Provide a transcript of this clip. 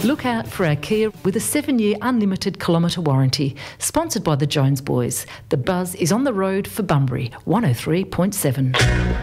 Look out for our Kia with a 7-year unlimited kilometre warranty. Sponsored by the Jones Boys. The buzz is on the road for Bunbury, 103.7.